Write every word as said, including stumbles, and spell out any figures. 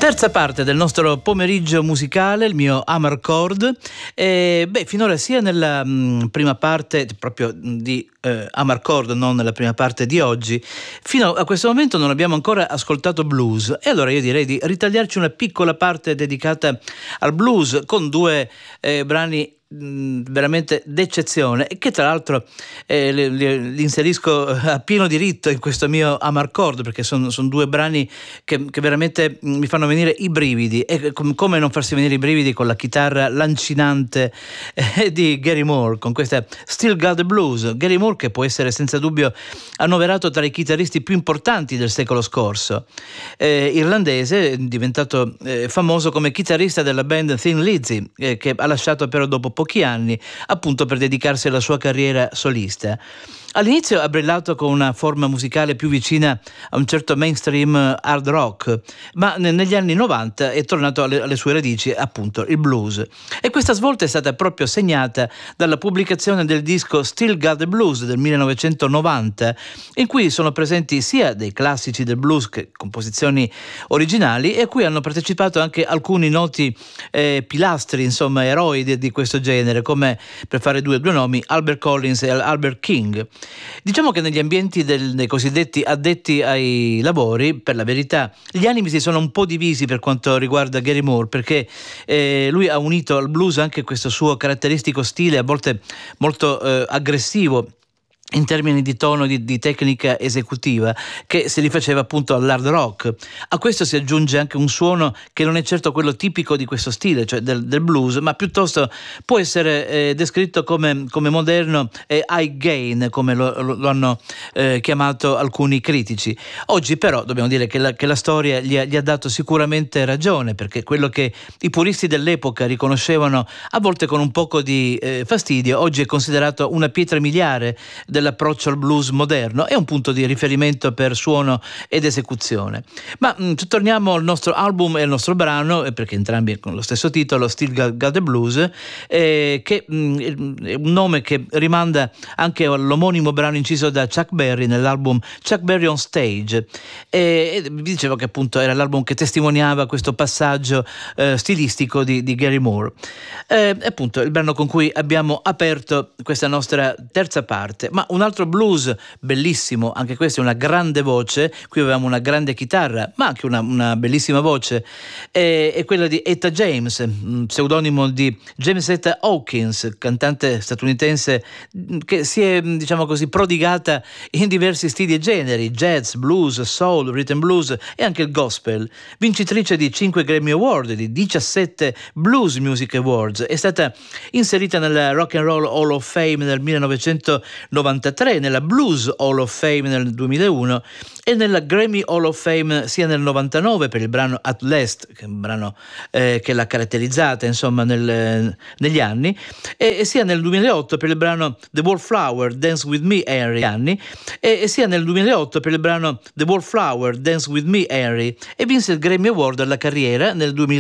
Terza parte del nostro pomeriggio musicale, il mio Amarcord. E, beh, finora sia nella mh, prima parte proprio di eh, Amarcord, non nella prima parte di oggi, fino a questo momento non abbiamo ancora ascoltato blues. E allora io direi di ritagliarci una piccola parte dedicata al blues con due eh, brani veramente d'eccezione e che tra l'altro eh, li, li, li inserisco a pieno diritto in questo mio Amarcord, perché sono son due brani che, che veramente mi fanno venire i brividi, e com, come non farsi venire i brividi con la chitarra lancinante eh, di Gary Moore, con questa Still Got the Blues. Gary Moore, che può essere senza dubbio annoverato tra i chitarristi più importanti del secolo scorso, eh, irlandese, diventato eh, famoso come chitarrista della band Thin Lizzy, eh, che ha lasciato però dopo pochi anni, appunto per dedicarsi alla sua carriera solista. All'inizio ha brillato con una forma musicale più vicina a un certo mainstream hard rock, ma negli anni novanta è tornato alle, alle sue radici, appunto il blues. E questa svolta è stata proprio segnata dalla pubblicazione del disco Still Got the Blues del millenovecentonovanta, in cui sono presenti sia dei classici del blues che composizioni originali, e a cui hanno partecipato anche alcuni noti eh, pilastri, insomma eroi di, di questo genere, come, per fare due, due nomi, Albert Collins e Albert King. Diciamo che negli ambienti del, dei cosiddetti addetti ai lavori, per la verità, gli animi si sono un po' divisi per quanto riguarda Gary Moore, perché eh, lui ha unito al blues anche questo suo caratteristico stile, a volte molto eh, aggressivo in termini di tono, di, di tecnica esecutiva, che si rifaceva appunto all'hard rock. A questo si aggiunge anche un suono che non è certo quello tipico di questo stile, cioè del, del blues, ma piuttosto può essere eh, descritto come, come moderno e high gain, come lo, lo, lo hanno eh, chiamato alcuni critici. Oggi però dobbiamo dire che la, che la storia gli ha, gli ha dato sicuramente ragione, perché quello che i puristi dell'epoca riconoscevano a volte con un poco di eh, fastidio, oggi è considerato una pietra miliare del l'approccio al blues moderno, è un punto di riferimento per suono ed esecuzione. Ma mh, torniamo al nostro album e al nostro brano, perché entrambi con lo stesso titolo, Still Got, Got the Blues, eh, che mh, è un nome che rimanda anche all'omonimo brano inciso da Chuck Berry nell'album Chuck Berry on Stage, e, e vi dicevo che appunto era l'album che testimoniava questo passaggio eh, stilistico di, di Gary Moore. Eh, appunto il brano con cui abbiamo aperto questa nostra terza parte. Ma un altro blues bellissimo, anche questo è una grande voce, qui avevamo una grande chitarra ma anche una, una bellissima voce, è, è quella di Etta James, pseudonimo di James Etta Hawkins, cantante statunitense che si è, diciamo così, prodigata in diversi stili e generi: jazz, blues, soul, rhythm blues e anche il gospel. Vincitrice di cinque Grammy Award, di diciassette Blues Music Awards, è stata inserita nella Rock and Roll Hall of Fame nel millenovecentonovantatré, nella Blues Hall of Fame nel duemilauno e nella Grammy Hall of Fame sia nel novantanove per il brano At Last, che è un brano eh, che l'ha caratterizzata insomma nel, negli anni, e, e sia nel duemilaotto per il brano The Wallflower Dance With Me Henry, anni, e, e sia nel duemilaotto per il brano The Wallflower Dance With Me Henry, e vinse il Grammy Award alla carriera nel duemila